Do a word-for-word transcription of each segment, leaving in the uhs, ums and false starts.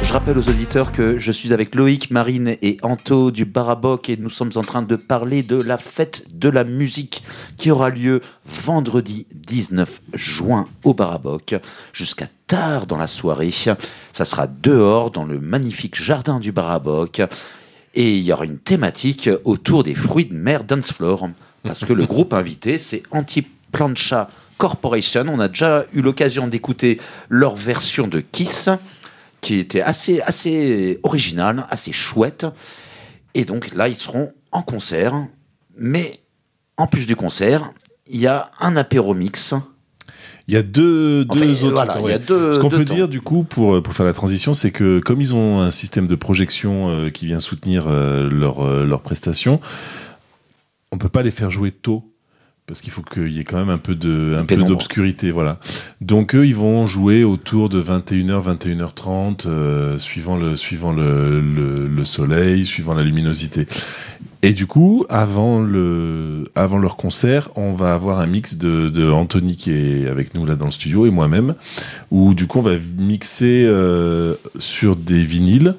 Je rappelle aux auditeurs que je suis avec Loïc, Marine et Anto du Baraboc et nous sommes en train de parler de la fête de la musique qui aura lieu vendredi dix-neuf juin au Baraboc jusqu'à tard dans la soirée. Ça sera dehors dans le magnifique jardin du Baraboc et il y aura une thématique autour des fruits de mer dance floor parce que le groupe invité c'est Anti-Plancha Corporation. On a déjà eu l'occasion d'écouter leur version de Kiss qui était assez, assez originale, assez chouette. Et donc là, ils seront en concert. Mais en plus du concert, il y a un apéro mix. Il y a deux, enfin, deux autres voilà, temps. Il y a deux, Ce qu'on deux peut temps. dire, du coup, pour, pour faire la transition, c'est que comme ils ont un système de projection euh, qui vient soutenir euh, leurs euh, leur prestations, on ne peut pas les faire jouer tôt. Parce qu'il faut qu'il y ait quand même un peu, de, un peu d'obscurité, voilà. Donc eux, ils vont jouer autour de vingt et une heures, vingt et une heures trente, euh, suivant, le, suivant le, le, le soleil, suivant la luminosité. Et du coup, avant, le, avant leur concert, on va avoir un mix de, de Anthony qui est avec nous là dans le studio et moi-même, où du coup on va mixer euh, sur des vinyles,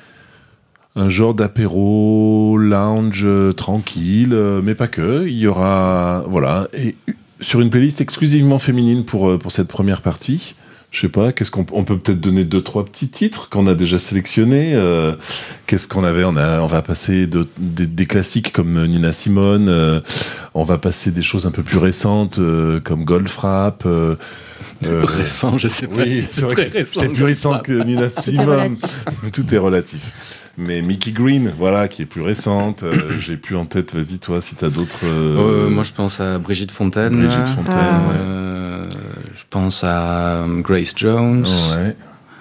un genre d'apéro, lounge euh, tranquille, euh, mais pas que. Il y aura, voilà, et sur une playlist exclusivement féminine pour, euh, pour cette première partie. Je sais pas, qu'est-ce qu'on on peut peut-être donner deux, trois petits titres qu'on a déjà sélectionnés. Euh, qu'est-ce qu'on avait on, a, on va passer de, de, des classiques comme Nina Simone, euh, on va passer des choses un peu plus récentes euh, comme Goldfrapp. Euh, Euh, récent, je sais pas. Oui, si c'est, c'est vrai très que récent, c'est plus récent que Nina Simone. Tout est relatif. Mais Mickey Green, voilà, qui est plus récente. Euh, j'ai plus en tête. Vas-y, toi, si t'as d'autres. Euh... Euh, moi, je pense à Brigitte Fontaine. Brigitte Fontaine. Ah. Euh, je pense à Grace Jones. Ouais.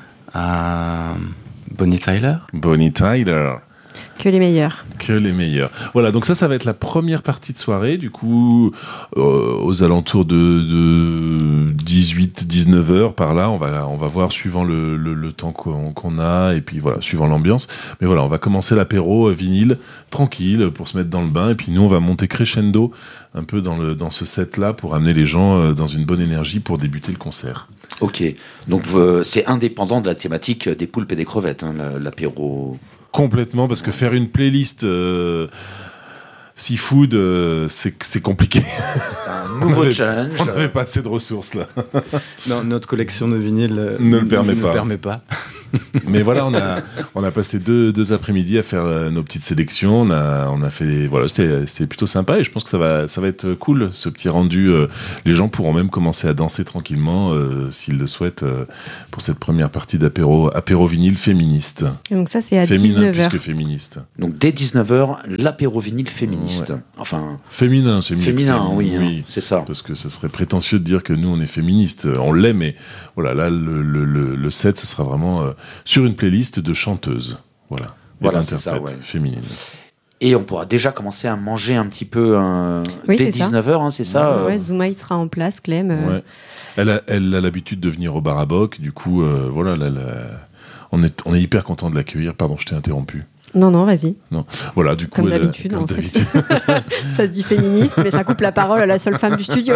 À Bonnie Tyler. Bonnie Tyler. Que les meilleurs. Que les meilleurs. Voilà, donc ça, ça va être la première partie de soirée. Du coup, euh, aux alentours de, de dix-huit dix-neuf heures, par là, on va, on va voir suivant le, le, le temps qu'on, qu'on a, et puis voilà, suivant l'ambiance. Mais voilà, on va commencer l'apéro vinyle, tranquille, pour se mettre dans le bain, et puis nous, on va monter crescendo, un peu dans, le, dans ce set-là, pour amener les gens dans une bonne énergie pour débuter le concert. Ok, donc euh, c'est indépendant de la thématique des poulpes et des crevettes, hein, l'apéro... Complètement, parce que faire une playlist euh, seafood, euh, c'est, c'est compliqué. C'est un nouveau avait, challenge. On n'avait pas assez de ressources là. Non, notre collection de vinyles euh, ne le permet ne pas. permet pas. Mais voilà, on a, on a passé deux, deux après-midi à faire euh, nos petites sélections. On a, on a fait, voilà, c'était, c'était plutôt sympa et je pense que ça va, ça va être cool, ce petit rendu. Euh, les gens pourront même commencer à danser tranquillement, euh, s'ils le souhaitent, euh, pour cette première partie d'apéro, apéro vinyle féministe. Et donc ça, c'est à Féminin dix-neuf heures. plus que féministe. Donc dès dix-neuf heures, l'apéro vinyle féministe. Ouais. Enfin, féminin, c'est mieux. Féminin, que oui, oui hein, c'est ça. Parce que ce serait prétentieux de dire que nous, on est féministes. On l'est, mais voilà, là, le, le, le, le set, ce sera vraiment euh, sur une playlist de chanteuses, voilà, voilà, et c'est ça, ouais. féminines. Et on pourra déjà commencer à manger un petit peu euh, oui, dès dix-neuf heures, hein, c'est ça. Ouais, euh... Zouma, il sera en place, Clem. Euh... Ouais. Elle, a, elle a l'habitude de venir au Baraboc, du coup, euh, voilà, là, là, on, est, on est hyper content de l'accueillir. Pardon, je t'ai interrompu. Non, non, vas-y. Non, voilà, du coup. Comme elle, d'habitude, comme en d'habitude. fait. Ça se dit féministe, mais ça coupe la parole à la seule femme du studio.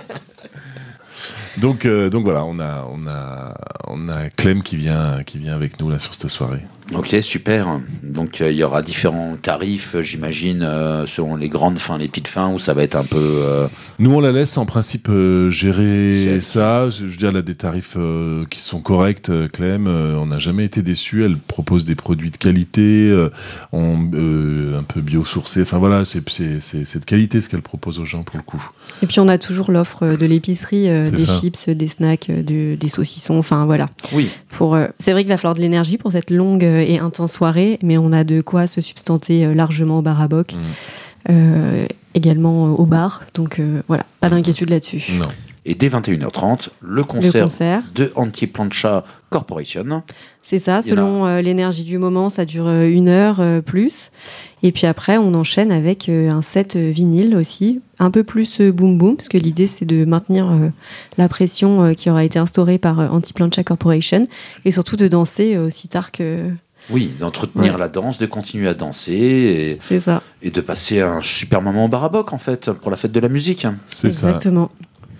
Donc, euh, donc voilà, on a, on a, on a Clem qui vient, qui vient avec nous là sur cette soirée. Ok, super. Donc il euh, y aura différents tarifs, j'imagine, euh, selon les grandes fins, les petites fins, où ça va être un peu. Euh... Nous, on la laisse en principe euh, gérer C'est... ça. Je veux dire, elle a des tarifs euh, qui sont corrects, euh, Clem. Euh, on n'a jamais été déçus. Elle propose des produits de qualité, euh, on, euh, un peu biosourcés. Enfin voilà, c'est, c'est, c'est, c'est de qualité ce qu'elle propose aux gens pour le coup. Et puis on a toujours l'offre de l'épicerie, euh, des ça. chips, des snacks, de, des saucissons. Enfin voilà. Oui. Pour, euh, c'est vrai qu'il va falloir de l'énergie pour cette longue et intense soirée, mais on a de quoi se substanter largement au Baraboc, mmh. euh, également au bar, donc euh, voilà, pas d'inquiétude là-dessus. Non. Et dès vingt et une heures trente, le concert, le concert. de Anti-Plancha Corporation. C'est ça, selon euh, l'énergie du moment, ça dure euh, une heure euh, plus. Et puis après, on enchaîne avec euh, un set euh, vinyle aussi, un peu plus euh, boom boom, parce que l'idée, c'est de maintenir euh, la pression euh, qui aura été instaurée par euh, Anti-Plancha Corporation, et surtout de danser euh, aussi tard que... Oui, d'entretenir ouais. la danse, de continuer à danser et, c'est ça. Et de passer un super moment au Baraboc, en fait, pour la fête de la musique. C'est exactement. Ça.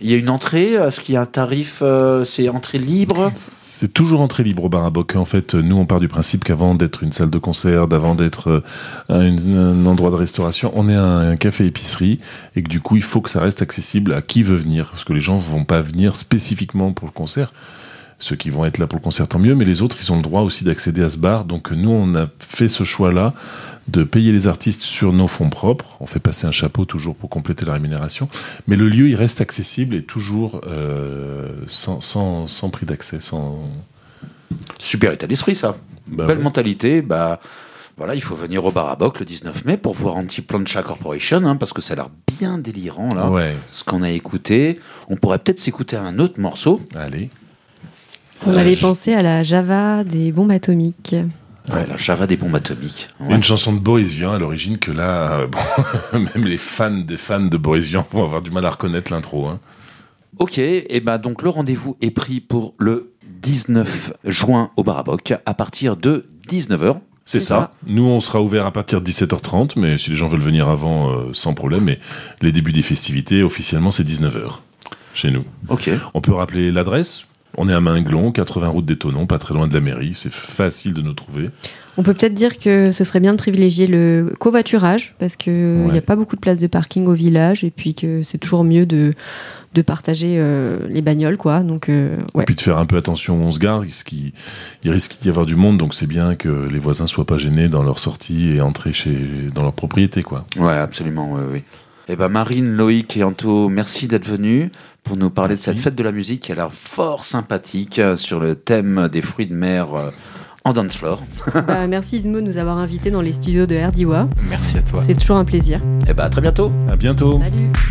Il y a une entrée, est-ce qu'il y a un tarif, euh, c'est entrée libre? C'est toujours entrée libre au Bar à Bock. En fait, nous, on part du principe qu'avant d'être une salle de concert, d'avant d'être un, un endroit de restauration, on est un, un café-épicerie et que du coup, il faut que ça reste accessible à qui veut venir. Parce que les gens ne vont pas venir spécifiquement pour le concert. Ceux qui vont être là pour le concert, tant mieux, mais les autres, ils ont le droit aussi d'accéder à ce bar. Donc nous, on a fait ce choix-là de payer les artistes sur nos fonds propres. On fait passer un chapeau toujours pour compléter la rémunération. Mais le lieu, il reste accessible et toujours euh, sans, sans, sans prix d'accès. Sans... Super état d'esprit, ça. Bah, Belle ouais. mentalité. Bah, voilà, il faut venir au Bar à Bock le dix-neuf mai pour voir un petit Plancha Corporation, hein, parce que ça a l'air bien délirant, là, Ouais. ce qu'on a écouté. On pourrait peut-être s'écouter un autre morceau. Allez. On Euh, avait je- pensé à la Java des bombes atomiques. Ouais, la Java des bombes atomiques. Ouais. Une chanson de Boris Vian à l'origine que là, euh, bon, même les fans des fans de Boris Vian vont avoir du mal à reconnaître l'intro. Hein. Ok, et ben donc le rendez-vous est pris pour le dix-neuf juin au Bar à Bock à partir de dix-neuf heures. C'est C'est ça. Nous, on sera ouvert à partir de dix-sept heures trente, mais si les gens veulent venir avant, euh, sans problème. Mais les débuts des festivités, officiellement, c'est dix-neuf heures chez nous. Ok. On peut rappeler l'adresse. On est à Minglon, quatre-vingts route des Tonons, pas très loin de la mairie. C'est facile de nous trouver. On peut peut-être dire que ce serait bien de privilégier le covoiturage parce qu'il n'y Ouais. a pas beaucoup de places de parking au village et puis que c'est toujours mieux de, de partager euh, les bagnoles, quoi. Donc, euh, ouais. Et puis de faire un peu attention où on se gare, parce qu'il il risque d'y avoir du monde, donc c'est bien que les voisins soient pas gênés dans leur sortie et entrer chez, dans leur propriété, quoi. Ouais, absolument, ouais, oui. Eh ben Marine, Loïc et Anto, merci d'être venus pour nous parler Merci. de cette fête de la musique qui a l'air fort sympathique euh, sur le thème des fruits de mer euh, en dance floor. Bah, merci Ismo de nous avoir invités dans les studios de Herdiwa. Merci à toi. C'est toujours un plaisir. Eh ben à très bientôt. À bientôt. Salut.